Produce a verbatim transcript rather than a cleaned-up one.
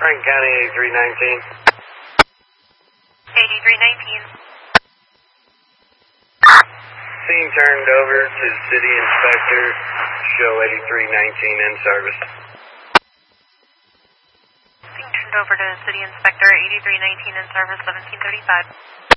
Franklin County eighty-three nineteen. eighty-three nineteen. Scene turned over to City Inspector. Show eighty-three nineteen in service. Scene turned over to City Inspector eighty-three nineteen in service, seventeen thirty-five.